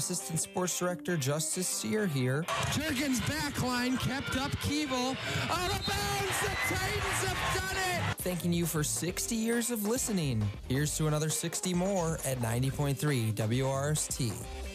Assistant Sports Director Justice Sear here. Jurgens backline kept up Keeble. Out of bounds! The Titans have done it! Thanking you for 60 years of listening. Here's to another 60 more at 90.3 WRST.